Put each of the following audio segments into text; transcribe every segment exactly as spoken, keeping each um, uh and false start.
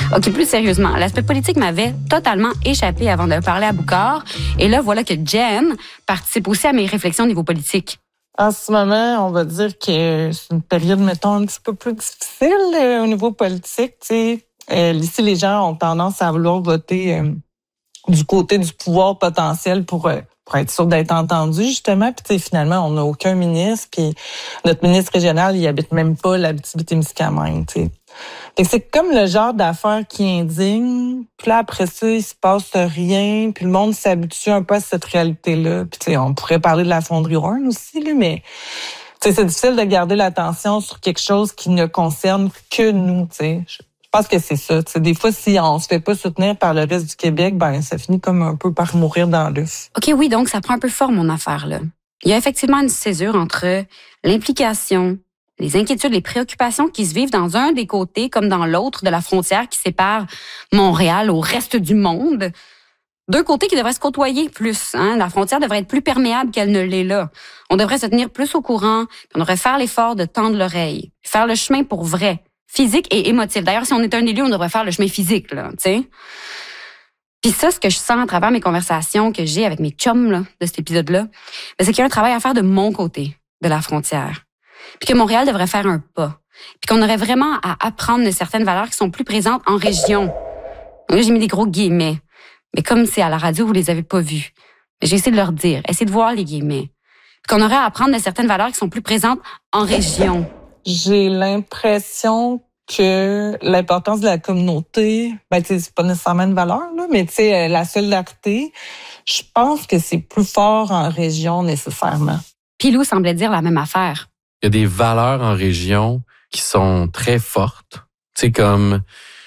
OK, plus sérieusement, l'aspect politique m'avait totalement échappé avant de parler à Boucard. Et là, voilà que Jen participe aussi à mes réflexions au niveau politique. En ce moment, on va dire que c'est une période, mettons, un petit peu plus difficile euh, au niveau politique. Tu sais, euh, ici, les gens ont tendance à vouloir voter euh, du côté du pouvoir potentiel pour... Euh, pour être sûr d'être entendu, justement. Puis, tu sais, finalement, on n'a aucun ministre. Puis, notre ministre régional, il habite même pas l'Abitibi-Témiscamingue, tu sais. Fait que c'est comme le genre d'affaire qui est indigne. Puis là, après ça, il se passe rien. Puis le monde s'habitue un peu à cette réalité-là. Puis, tu sais, on pourrait parler de la fonderie Horn aussi, là, mais... Tu sais, c'est difficile de garder l'attention sur quelque chose qui ne concerne que nous, tu sais. Je pense que c'est ça. T'sais, des fois, si on se fait pas soutenir par le reste du Québec, ben ça finit comme un peu par mourir dans l'œuf. OK, oui, donc ça prend un peu forme, mon affaire, là. Il y a effectivement une césure entre l'implication, les inquiétudes, les préoccupations qui se vivent dans un des côtés comme dans l'autre de la frontière qui sépare Montréal au reste du monde. Deux côtés qui devraient se côtoyer plus. Hein? La frontière devrait être plus perméable qu'elle ne l'est là. On devrait se tenir plus au courant, on devrait faire l'effort de tendre l'oreille, faire le chemin pour vrai. Physique et émotif. D'ailleurs, si on est un élu, on devrait faire le chemin physique, là, tu sais. Puis ça, ce que je sens à travers mes conversations que j'ai avec mes chums là, de cet épisode-là, ben, c'est qu'il y a un travail à faire de mon côté de la frontière. Puis que Montréal devrait faire un pas. Puis qu'on aurait vraiment à apprendre de certaines valeurs qui sont plus présentes en région. Là, j'ai mis des gros guillemets. Mais comme c'est à la radio, vous les avez pas vus. Mais j'ai essayé de leur dire, essayez de voir les guillemets. Puis qu'on aurait à apprendre de certaines valeurs qui sont plus présentes en région. J'ai l'impression que l'importance de la communauté, ben tu sais, c'est pas nécessairement une valeur là, mais tu sais la solidarité, je pense que c'est plus fort en région nécessairement. Pilou semblait dire la même affaire. Il y a des valeurs en région qui sont très fortes, tu sais comme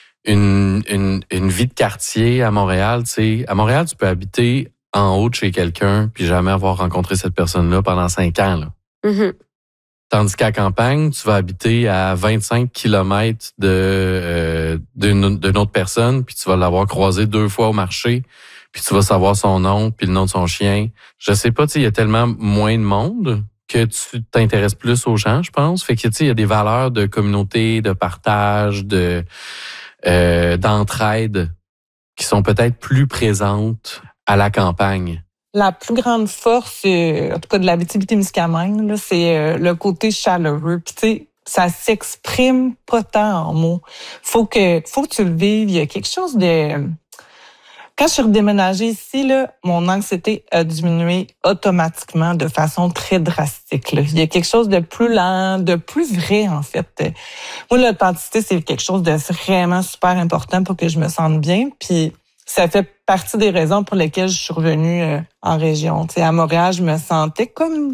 une une une vie de quartier à Montréal, tu sais, à Montréal tu peux habiter en haut de chez quelqu'un puis jamais avoir rencontré cette personne-là pendant cinq ans là. Mm-hmm. Tandis qu'à campagne, tu vas habiter à vingt-cinq kilomètres de, euh, d'une, d'une autre personne, puis tu vas l'avoir croisé deux fois au marché, puis tu vas savoir son nom, puis le nom de son chien. Je sais pas, tu sais, il y a tellement moins de monde que tu t'intéresses plus aux gens, je pense. Fait que, tu sais, il y a des valeurs de communauté, de partage, de euh, d'entraide qui sont peut-être plus présentes à la campagne. La plus grande force, euh, en tout cas de l'Abitibi-Témiscamingue, là, c'est euh, le côté chaleureux. Puis tu sais, ça s'exprime pas tant en mots. Faut que, faut que tu le vives. Il y a quelque chose de... Quand je suis redéménagée ici, là, mon anxiété a diminué automatiquement de façon très drastique. Là. Il y a quelque chose de plus lent, de plus vrai, en fait. Moi, l'authenticité, c'est quelque chose de vraiment super important pour que je me sente bien. Puis ça fait partie des raisons pour lesquelles je suis revenue euh, en région. Tu sais, à Montréal, je me sentais comme...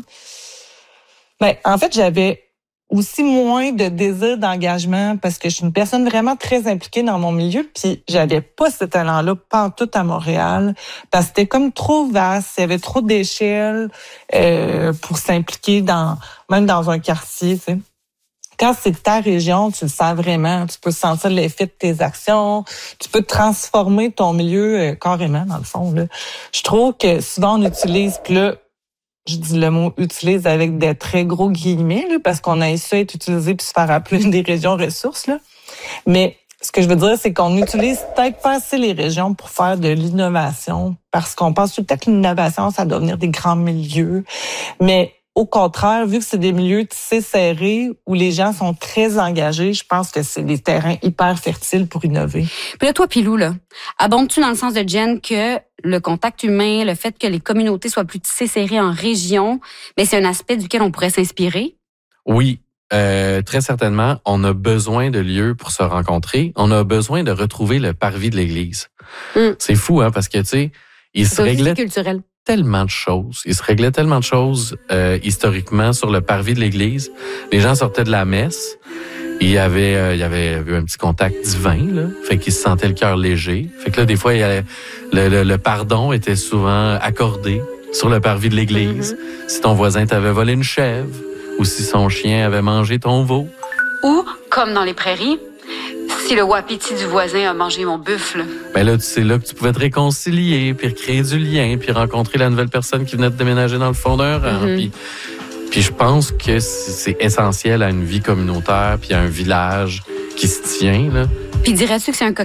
Ben, en fait, j'avais aussi moins de désir d'engagement parce que je suis une personne vraiment très impliquée dans mon milieu, puis j'avais pas ce talent-là pantoute à Montréal parce que c'était comme trop vaste, il y avait trop d'échelles euh, pour s'impliquer dans même dans un quartier, tu sais. Quand c'est ta région, tu le sens vraiment. Tu peux sentir l'effet de tes actions. Tu peux transformer ton milieu euh, carrément, dans le fond. Là. Je trouve que souvent, on utilise, puis là, je dis le mot « utilise » avec des très gros guillemets, là, parce qu'on a essayé d'être utilisé puis se faire appeler des régions ressources. Là. Mais ce que je veux dire, c'est qu'on utilise peut-être pas assez les régions pour faire de l'innovation, parce qu'on pense tout le temps que l'innovation, ça doit venir des grands milieux. Mais au contraire, vu que c'est des milieux tissés serrés où les gens sont très engagés, je pense que c'est des terrains hyper fertiles pour innover. Puis là, toi, Pilou, là, abondes-tu dans le sens de Jen que le contact humain, le fait que les communautés soient plus tissées serrées en région, mais c'est un aspect duquel on pourrait s'inspirer? Oui, euh, très certainement. On a besoin de lieux pour se rencontrer. On a besoin de retrouver le parvis de l'Église. Mm. C'est fou, hein, parce que, tu sais, il se réglait culturel. tellement de choses. Il se réglait tellement de choses euh, historiquement sur le parvis de l'Église. Les gens sortaient de la messe. Il y avait, euh, il y avait eu un petit contact divin, là. Fait qu'ils se sentaient le cœur léger. Fait que là, des fois, il y avait, le, le, le pardon était souvent accordé sur le parvis de l'Église. Mm-hmm. Si ton voisin t'avait volé une chèvre ou si son chien avait mangé ton veau. Ou, comme dans les prairies, si le wapiti du voisin a mangé mon buffle. Ben là, c'est là que tu pouvais te réconcilier, puis recréer du lien, puis rencontrer la nouvelle personne qui venait de déménager dans le fond d'un rang. Mm-hmm. Puis, puis je pense que c'est essentiel à une vie communautaire, puis à un village qui se tient, là. Puis dirais-tu que c'est un